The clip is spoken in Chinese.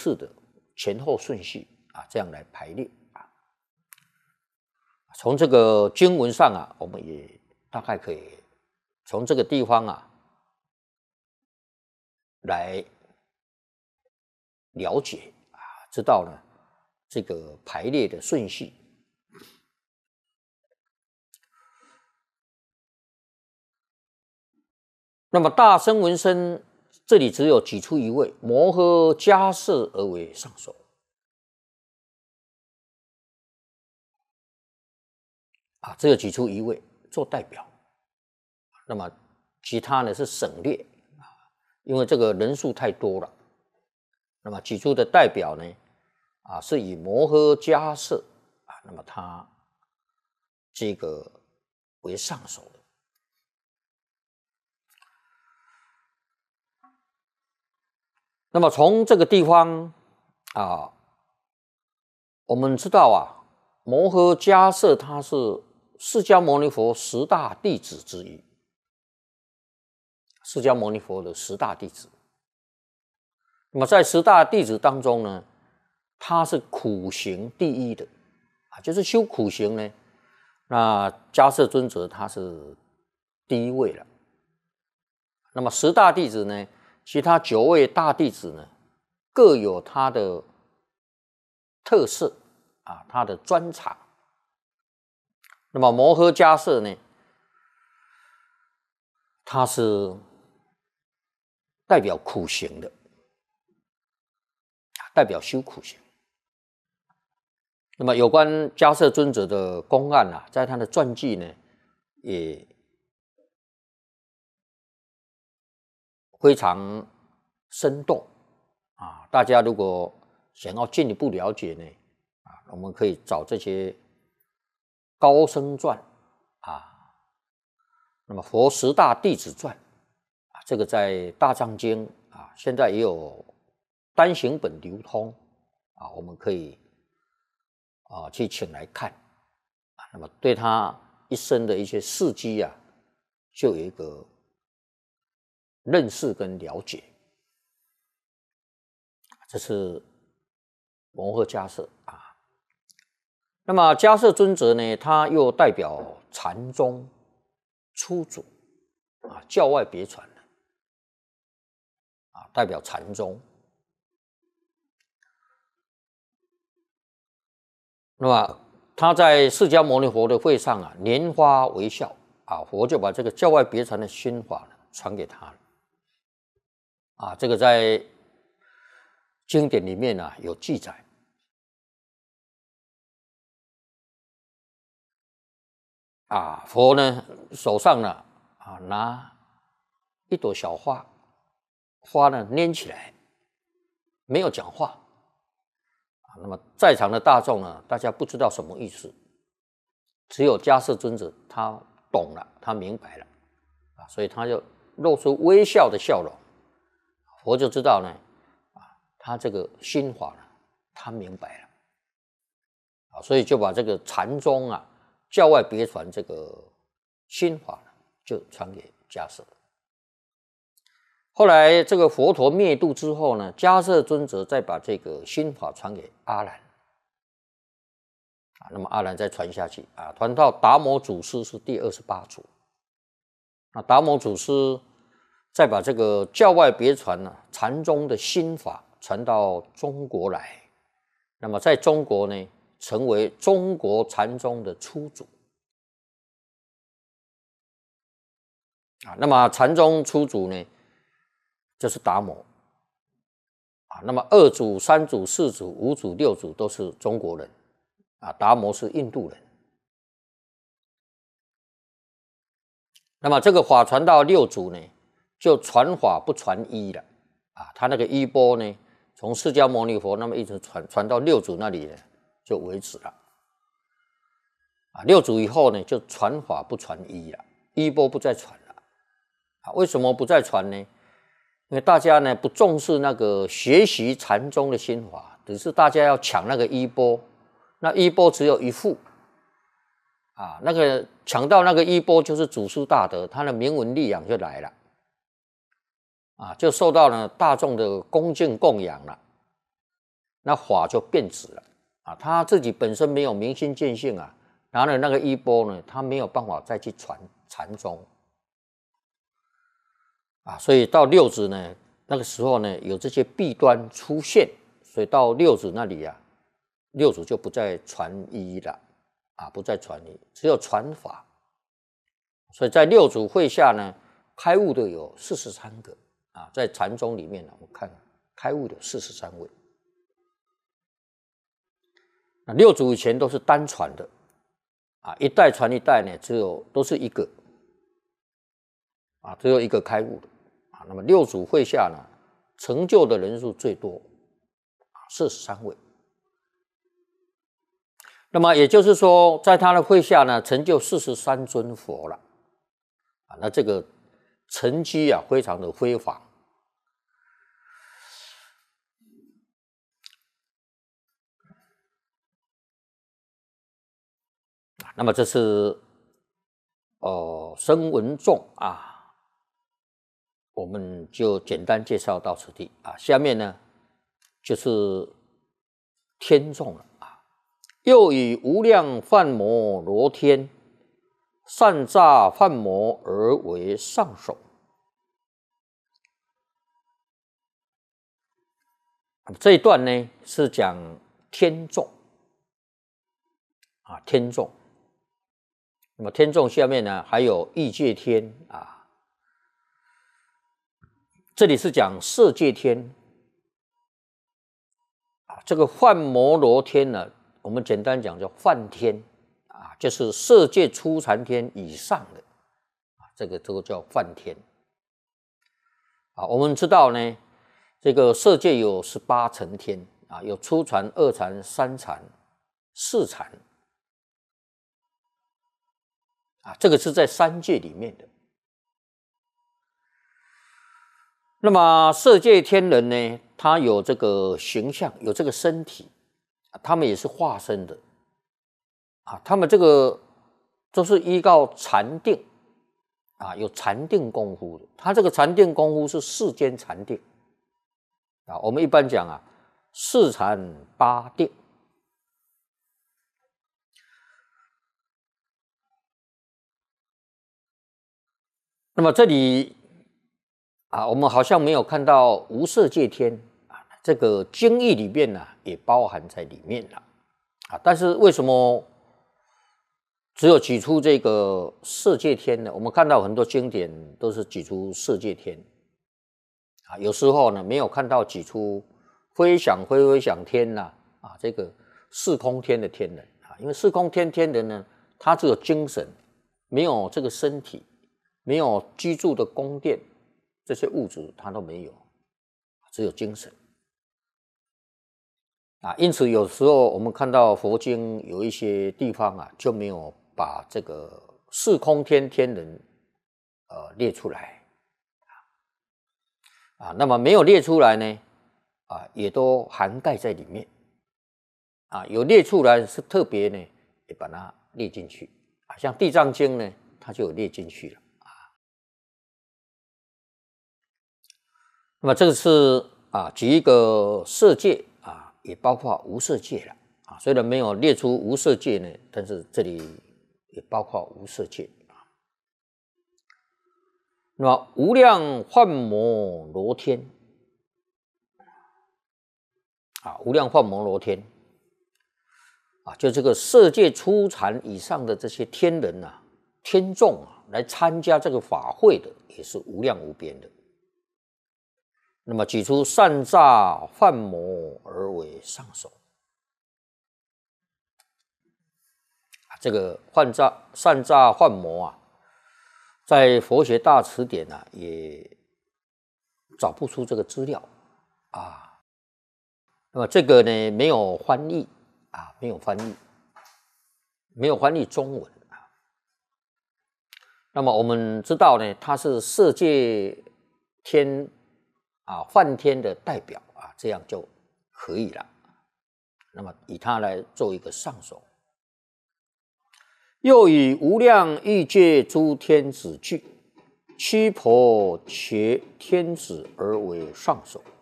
次的前后顺序啊，这样来排列啊。从这个经文上啊，我们也大概可以从这个地方啊来了解啊，知道呢这个排列的顺序。那么大声闻声这里只有举出一位，摩诃迦叶而为上首啊，只有举出一位做代表。那么其他呢是省略啊，因为这个人数太多了。那么举出的代表呢啊，是以摩诃迦叶啊，那么他这个为上首的。那么从这个地方啊，我们知道啊，摩诃迦叶他是释迦牟尼佛10大弟子之一，释迦牟尼佛的10大弟子。那么在10大弟子当中呢，他是苦行第一的啊，就是修苦行呢，那迦叶尊者他是第一位了。那么10大弟子呢，其他9位大弟子呢，各有他的特色啊，他的专长。那么摩诃迦叶呢，他是代表苦行的，代表修苦行。那么有关迦叶尊者的公案啊，在他的传记呢，也非常生动啊！大家如果想要进一步了解呢，啊，我们可以找这些高僧传啊，那么佛10大弟子传啊，这个在大藏经啊，现在也有单行本流通啊，我们可以啊去请来看啊，那么对他一生的一些事迹啊，就有一个认识跟了解。这是摩诃迦叶啊。那么迦叶尊者呢，他又代表禅宗初祖啊，教外别传的啊，代表禅宗。那么他在释迦牟尼佛的会上啊，拈花微笑啊，佛就把这个教外别传的心法呢传给他了啊，这个在经典里面啊有记载啊，佛呢手上呢啊拿一朵小花，花呢拈起来，没有讲话啊。那么在场的大众呢，大家不知道什么意思，只有迦叶尊者他懂了，他明白了啊，所以他就露出微笑的笑容，佛就知道呢啊，他这个心法呢，他明白了啊，所以就把这个禅宗啊教外别传这个心法呢，就传给迦叶。后来这个佛陀灭度之后呢，迦叶尊者再把这个心法传给阿难啊，那么阿难再传下去啊，传到达摩祖师是第28祖。那达摩祖师再把这个教外别传呢，禅宗的心法传到中国来，那么在中国呢，成为中国禅宗的初祖啊。那么禅宗初祖呢，就是达摩啊。那么2祖、3祖、4祖、5祖、6祖都是中国人啊，达摩是印度人。那么这个法传到6祖呢，就传法不传衣了啊。他那个衣钵呢，从释迦牟尼佛那么一直传到6祖那里呢，就为止了啊。6祖以后呢，就传法不传衣了，衣钵不再传了啊。为什么不再传呢？因为大家呢不重视那个学习禅宗的心法，只是大家要抢那个衣钵，那衣钵只有一副啊，那个抢到那个衣钵就是祖师大德，他的名闻利养就来了啊，就受到了大众的恭敬供养了那法就变质了啊。他自己本身没有明心见性啊，拿了那个衣钵呢，他没有办法再去传禅宗啊。所以到六祖呢，那个时候呢，有这些弊端出现，所以到六祖那里啊，六祖就不再传衣了啊，不再传衣，只有传法。所以在六祖会下呢，开悟的有43个啊，在禅宗里面呢，我们看开悟的有43位。那六祖以前都是单传的啊，一代传一代呢，都是一个啊，只有一个开悟的啊。那么六祖会下呢，成就的人数最多啊，43位。那么也就是说，在他的会下呢，成就43尊佛了啊。那这个成绩啊，非常的辉煌。那么这是声闻众啊，我们就简单介绍到此地啊。下面呢就是天众了啊。又以无量梵摩罗天善诈梵摩而为上首。这一段呢是讲天众啊，天众。那么天众下面呢还有异界天啊，这里是讲色界天啊。这个梵摩罗天呢，我们简单讲叫梵天啊，就是色界初禅天以上的啊，这个叫梵天啊。我们知道呢，这个色界有18层天啊，有初禅、二禅、三禅、四禅啊，这个是在三界里面的。那么色界天人呢，他有这个形象，有这个身体，他们也是化身的啊。他们这个都是依靠禅定啊，有禅定功夫的。他这个禅定功夫是世间禅定啊。我们一般讲啊，四禅八定。那么这里啊，我们好像没有看到无色界天啊，这个经义里面呢也包含在里面了啊。但是为什么只有举出这个色界天呢？我们看到很多经典都是举出色界天啊，有时候呢没有看到举出非想非想天呐啊，这个四空天的天人啊，因为四空天天人呢，他只有精神，没有这个身体，没有居住的宫殿。这些物质它都没有，只有精神啊。因此有时候我们看到佛经有一些地方啊，就没有把这个四空天天人列出来啊。那么没有列出来呢啊，也都涵盖在里面啊。有列出来是特别呢，也把它列进去啊。像地藏经呢，它就有列进去了。那么这个是啊，举一个色界啊，也包括无色界了啊。虽然没有列出无色界呢，但是这里也包括无色界啊。那么无量梵摩罗天啊，无量梵摩罗天啊，就这个色界初禅以上的这些天人啊、天众啊，来参加这个法会的，也是无量无边的。那么举出善诈梵摩而为上首这个善诈梵摩啊，在佛学大辞典啊也找不出这个资料啊。那么这个呢没有翻译啊，没有翻译中文啊。那么我们知道呢，它是色界天啊，梵天的代表啊，这样就可以了。那么以它来做一个上首，又以无量欲界诸天子具，驱婆伽天子而为上首。